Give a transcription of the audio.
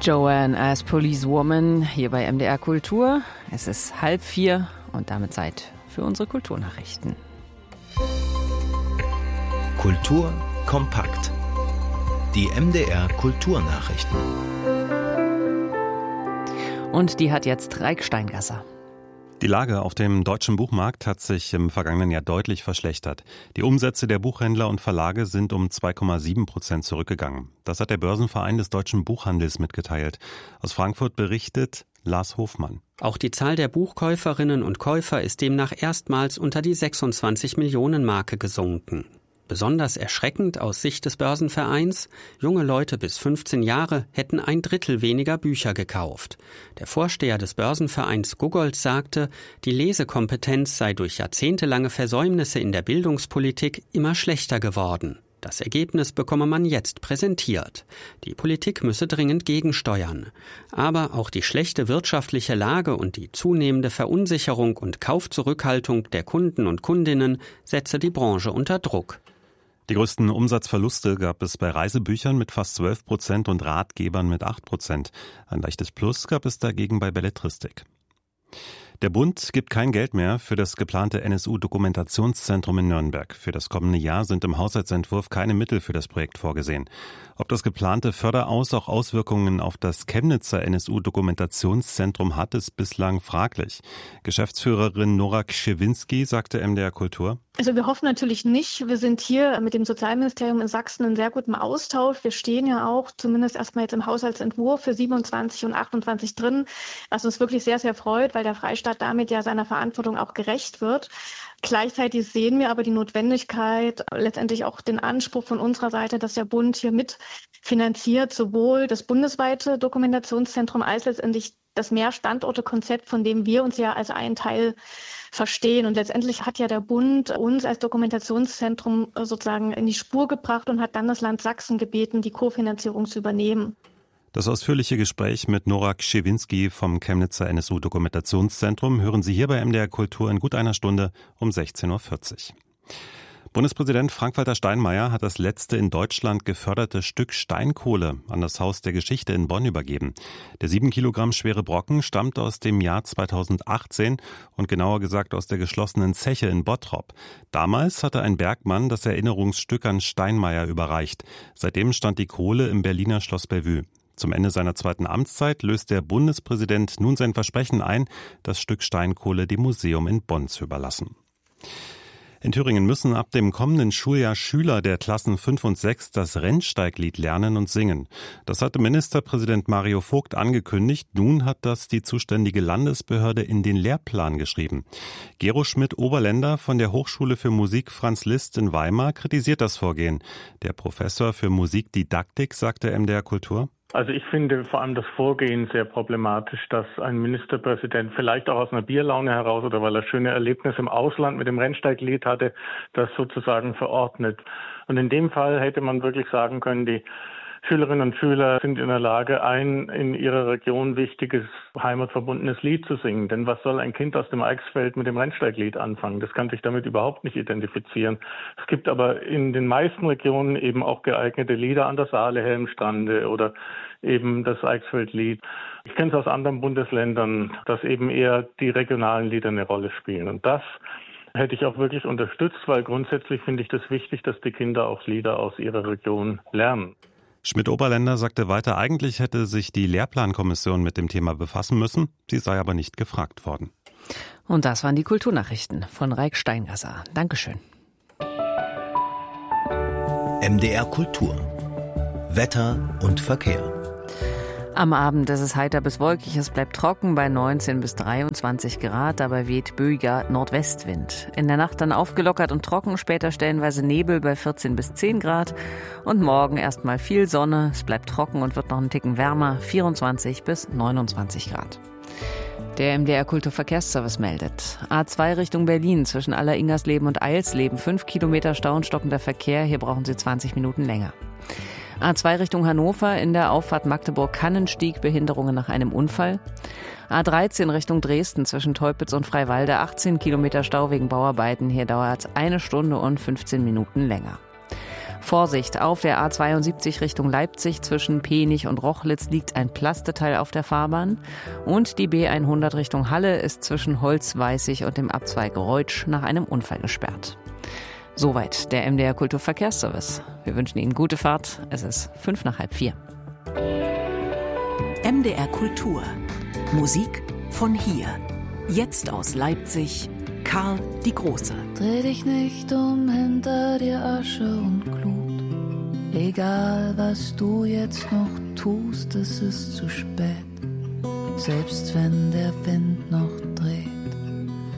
Joanne as Policewoman hier bei MDR Kultur. Es ist 3:30 und damit Zeit für unsere Kulturnachrichten. Kultur kompakt. Die MDR Kulturnachrichten. Und die hat jetzt Reik Steingasser. Die Lage auf dem deutschen Buchmarkt hat sich im vergangenen Jahr deutlich verschlechtert. Die Umsätze der Buchhändler und Verlage sind um 2,7% zurückgegangen. Das hat der Börsenverein des deutschen Buchhandels mitgeteilt. Aus Frankfurt berichtet Lars Hofmann. Auch die Zahl der Buchkäuferinnen und Käufer ist demnach erstmals unter die 26 Millionen Marke gesunken. Besonders erschreckend aus Sicht des Börsenvereins: junge Leute bis 15 Jahre hätten 1/3 weniger Bücher gekauft. Der Vorsteher des Börsenvereins Guggold sagte, die Lesekompetenz sei durch jahrzehntelange Versäumnisse in der Bildungspolitik immer schlechter geworden. Das Ergebnis bekomme man jetzt präsentiert. Die Politik müsse dringend gegensteuern. Aber auch die schlechte wirtschaftliche Lage und die zunehmende Verunsicherung und Kaufzurückhaltung der Kunden und Kundinnen setze die Branche unter Druck. Die größten Umsatzverluste gab es bei Reisebüchern mit fast 12% und Ratgebern mit 8%. Ein leichtes Plus gab es dagegen bei Belletristik. Der Bund gibt kein Geld mehr für das geplante NSU-Dokumentationszentrum in Nürnberg. Für das kommende Jahr sind im Haushaltsentwurf keine Mittel für das Projekt vorgesehen. Ob das geplante Förderaus auch Auswirkungen auf das Chemnitzer NSU-Dokumentationszentrum hat, ist bislang fraglich. Geschäftsführerin Nora Kschewinski sagte MDR Kultur: Also wir hoffen natürlich nicht. Wir sind hier mit dem Sozialministerium in Sachsen in sehr gutem Austausch. Wir stehen ja auch zumindest erstmal jetzt im Haushaltsentwurf für 27 und 28 drin, was uns wirklich sehr, sehr freut, weil der Freistaat damit ja seiner Verantwortung auch gerecht wird. Gleichzeitig sehen wir aber die Notwendigkeit, letztendlich auch den Anspruch von unserer Seite, dass der Bund hier mitfinanziert, sowohl das bundesweite Dokumentationszentrum als letztendlich das Mehrstandorte-Konzept, von dem wir uns ja als einen Teil verstehen. Und letztendlich hat ja der Bund uns als Dokumentationszentrum sozusagen in die Spur gebracht und hat dann das Land Sachsen gebeten, die Kofinanzierung zu übernehmen. Das ausführliche Gespräch mit Nora Kschewinski vom Chemnitzer NSU-Dokumentationszentrum hören Sie hier bei MDR Kultur in gut einer Stunde um 16.40 Uhr. Bundespräsident Frank-Walter Steinmeier hat das letzte in Deutschland geförderte Stück Steinkohle an das Haus der Geschichte in Bonn übergeben. Der 7 Kilogramm schwere Brocken stammt aus dem Jahr 2018 und genauer gesagt aus der geschlossenen Zeche in Bottrop. Damals hatte ein Bergmann das Erinnerungsstück an Steinmeier überreicht. Seitdem stand die Kohle im Berliner Schloss Bellevue. Zum Ende seiner zweiten Amtszeit löst der Bundespräsident nun sein Versprechen ein, das Stück Steinkohle dem Museum in Bonn zu überlassen. In Thüringen müssen ab dem kommenden Schuljahr Schüler der Klassen 5 und 6 das Rennsteiglied lernen und singen. Das hatte Ministerpräsident Mario Vogt angekündigt. Nun hat das die zuständige Landesbehörde in den Lehrplan geschrieben. Gero Schmidt-Oberländer von der Hochschule für Musik Franz Liszt in Weimar kritisiert das Vorgehen. Der Professor für Musikdidaktik sagte MDR Kultur: Also ich finde vor allem das Vorgehen sehr problematisch, dass ein Ministerpräsident vielleicht auch aus einer Bierlaune heraus oder weil er schöne Erlebnisse im Ausland mit dem Rennsteiglied hatte, das sozusagen verordnet. Und in dem Fall hätte man wirklich sagen können, die Schülerinnen und Schüler sind in der Lage, ein in ihrer Region wichtiges, heimatverbundenes Lied zu singen. Denn was soll ein Kind aus dem Eichsfeld mit dem Rennsteiglied anfangen? Das kann sich damit überhaupt nicht identifizieren. Es gibt aber in den meisten Regionen eben auch geeignete Lieder an der Saale, Helmstrande oder eben das Eichsfeldlied. Ich kenne es aus anderen Bundesländern, dass eben eher die regionalen Lieder eine Rolle spielen. Und das hätte ich auch wirklich unterstützt, weil grundsätzlich finde ich das wichtig, dass die Kinder auch Lieder aus ihrer Region lernen. Schmidt-Oberländer sagte weiter, eigentlich hätte sich die Lehrplankommission mit dem Thema befassen müssen, sie sei aber nicht gefragt worden. Und das waren die Kulturnachrichten von Reik Steingasser. Dankeschön. MDR Kultur. Wetter und Verkehr. Am Abend ist es heiter bis wolkig, es bleibt trocken bei 19 bis 23 Grad, dabei weht böiger Nordwestwind. In der Nacht dann aufgelockert und trocken, später stellenweise Nebel bei 14 bis 10 Grad und morgen erstmal viel Sonne, es bleibt trocken und wird noch einen Ticken wärmer, 24 bis 29 Grad. Der MDR Kulturverkehrsservice meldet: A2 Richtung Berlin zwischen Aller-Ingersleben und Eilsleben 5 Kilometer Stau und stockender Verkehr, hier brauchen Sie 20 Minuten länger. A2 Richtung Hannover in der Auffahrt Magdeburg-Kannenstieg Behinderungen nach einem Unfall. A13 Richtung Dresden zwischen Teupitz und Freiwalde 18 Kilometer Stau wegen Bauarbeiten. Hier dauert es 1 Stunde und 15 Minuten länger. Vorsicht, auf der A72 Richtung Leipzig zwischen Penich und Rochlitz liegt ein Plasteteil auf der Fahrbahn. Und die B100 Richtung Halle ist zwischen Holzweißig und dem Abzweig Reutsch nach einem Unfall gesperrt. Soweit der MDR Kulturverkehrsservice. Wir wünschen Ihnen gute Fahrt. Es ist 3:55. MDR Kultur. Musik von hier. Jetzt aus Leipzig. Karl die Große. Dreh dich nicht um, hinter dir Asche und Glut. Egal was du jetzt noch tust, es ist zu spät. Selbst wenn der Wind noch